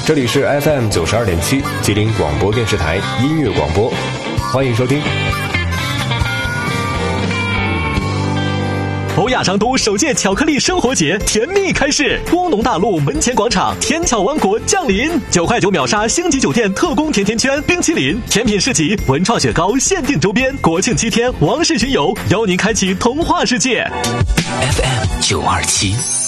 这里是 FM 92.7吉林广播电视台音乐广播，欢迎收听。 欧亚商都首届巧克力生活节甜蜜开市，工农大路门前广场天巧王国降临，9块9秒杀星级酒店特供甜甜圈、冰淇淋、甜品市集、文创雪糕限定周边，国庆7天王室巡游，邀您开启童话世界。 FM 927。